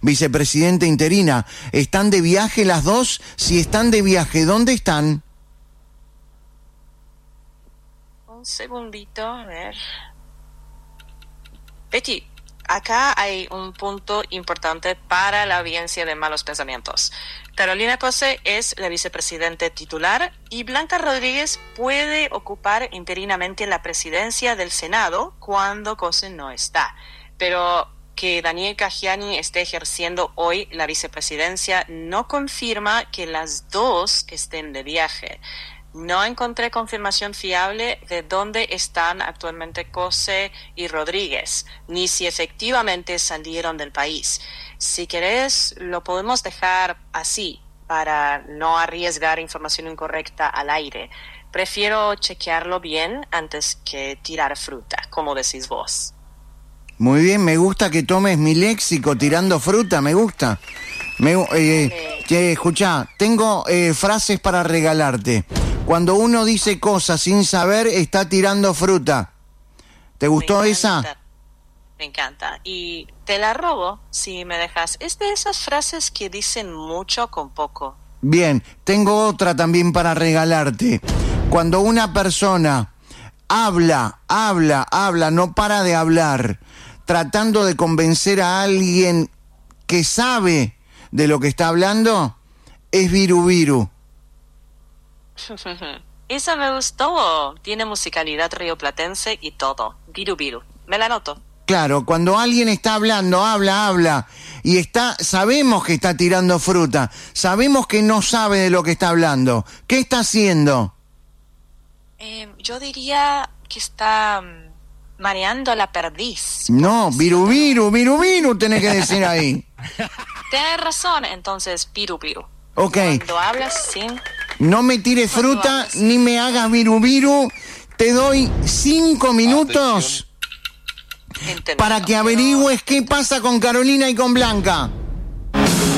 vicepresidenta interina. ¿Están de viaje las dos? Si están de viaje, ¿dónde están? Un segundito, a ver. Betty, acá hay un punto importante para la audiencia de Malos Pensamientos. Carolina Cose es la vicepresidenta titular y Blanca Rodríguez puede ocupar interinamente la presidencia del Senado cuando Cose no está. Pero que Daniel Cajiani esté ejerciendo hoy la vicepresidencia no confirma que las dos estén de viaje. No encontré confirmación fiable de dónde están actualmente Cose y Rodríguez, ni si efectivamente salieron del país. Si querés, lo podemos dejar así, para no arriesgar información incorrecta al aire. Prefiero chequearlo bien antes que tirar fruta, como decís vos. Muy bien, me gusta que tomes mi léxico tirando fruta, me gusta. Escuchá, tengo frases para regalarte. Cuando uno dice cosas sin saber, está tirando fruta. ¿Te gustó esa? Me encanta. Y te la robo, si me dejas. Es de esas frases que dicen mucho con poco. Bien, tengo otra también para regalarte. Cuando una persona habla, no para de hablar, tratando de convencer a alguien que sabe de lo que está hablando, es viru. Esa me gustó. Tiene musicalidad rioplatense y todo. Viru. Me la anoto. Claro, cuando alguien está hablando, habla, y sabemos que está tirando fruta, sabemos que no sabe de lo que está hablando. ¿Qué está haciendo? Yo diría que está mareando la perdiz. No, viru, tenés que decir ahí. Tienes razón, entonces, viru. Ok. Cuando hablas sin... No me tires fruta, ni me hagas viru. Te doy 5 minutos para que averigües qué pasa con Carolina y con Blanca.